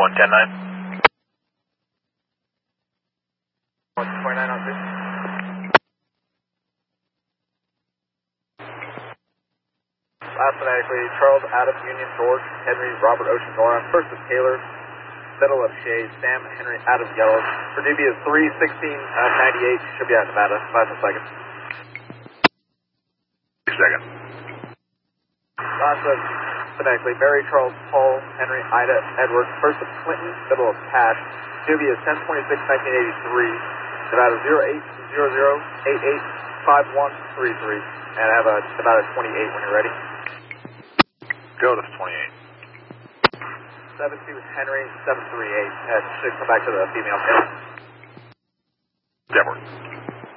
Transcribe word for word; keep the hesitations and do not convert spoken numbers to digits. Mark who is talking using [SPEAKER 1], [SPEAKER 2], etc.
[SPEAKER 1] one ten nine.
[SPEAKER 2] one twenty-nine on two. Last phonetically, Charles, Adam, Union, George, Henry, Robert, Ocean, Nora. First is Taylor, middle of Shade, Sam, Henry, Adam, Yellow. For D B is three sixteen ninety-eight, should be out in Nevada, five seconds.
[SPEAKER 1] Second.
[SPEAKER 2] Last of phonetically, Mary, Charles, Paul, Henry, Ida, Edward. First of Clinton, middle of Cash. D B is ten twenty-six nineteen eighty-three, Nevada zero eight zero zero eight eight five one three three. And I have a Nevada twenty-eight when you're ready.
[SPEAKER 1] Go to twenty-eight.
[SPEAKER 2] seven two Henry, seven three eight. That should come back to the female tail.
[SPEAKER 1] Denver.